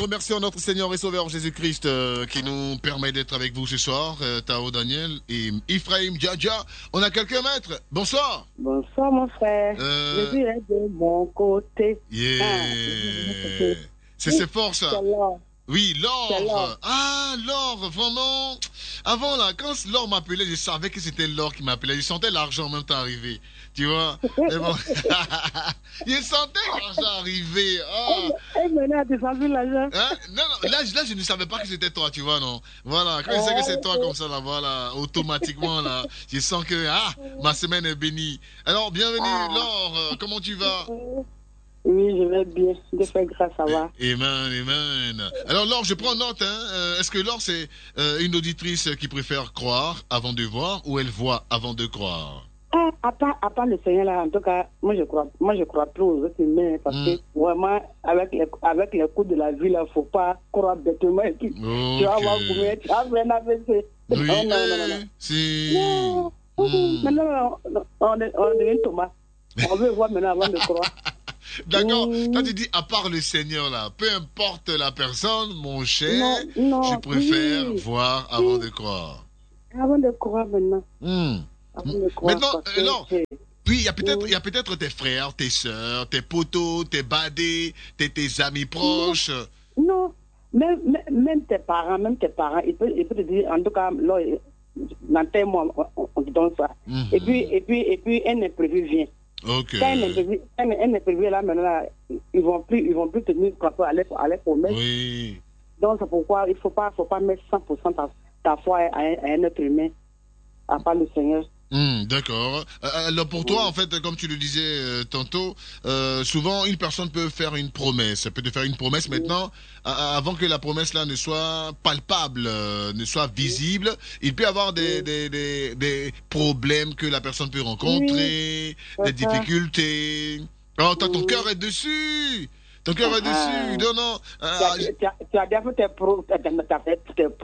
remercions notre Seigneur et Sauveur Jésus-Christ qui nous permet d'être avec vous ce soir. Tao Daniel et Ephraim Djadja. On a quelqu'un, maître. Bonsoir. Bonsoir, mon frère. Jésus est de mon côté. Yeah. C'est fort, ça. Oui, Laure. Ah, Laure, vraiment. Avant, là, quand Laure m'appelait, je savais que c'était Laure qui m'appelait. Je sentais l'argent en même temps arriver. Tu vois? Mais bon. Je sentais l'argent arriver. Oh. Elle venait à descendre l'argent. Hein? Non, là, je ne savais pas que c'était toi, tu vois, non? Voilà, quand je sais que c'est toi comme ça, là, voilà, automatiquement, là, je sens que, ma semaine est bénie. Alors, bienvenue, Laure, comment tu vas? Oui, je vais bien. Dieu fait grâce, ça va. Amen. Alors, Laure, je prends note. Est-ce que Laure, c'est une auditrice qui préfère croire avant de voir ou elle voit avant de croire? À part le Seigneur, là, en tout cas, moi, je crois plus aux autres humains. Parce que, vraiment, avec les coups de la vie, là, il ne faut pas croire bêtement. Et puis, tu vas voir combien tu as un AVC. Oui, non. Si. Non. Maintenant, on devient Thomas. On veut voir maintenant avant de croire. D'accord. Quand tu dis à part le Seigneur, là, peu importe la personne, mon cher, je préfère voir avant de croire. Avant de croire maintenant. Maintenant, alors, oui, il y a peut-être tes frères, tes sœurs, tes potos, tes badés, tes amis proches. Non, même tes parents, ils peuvent te dire, en tout cas, là, dans tes mois, on te donne ça. Et puis, un imprévu vient. Ok. Quand un imprévu là, maintenant, là, ils vont plus tenir compte à leur promesse. Oui. Donc, c'est pourquoi il faut pas mettre 100% ta foi à un être humain, à part le Seigneur. D'accord. Alors pour toi, en fait, comme tu le disais tantôt, souvent une personne peut faire une promesse. Elle peut te faire une promesse maintenant, avant que la promesse là ne soit palpable, ne soit visible. Il peut y avoir des problèmes que la personne peut rencontrer, des difficultés. Oh, ton cœur est dessus. Ton cœur est dessus. Non. Tu as déjà fait tes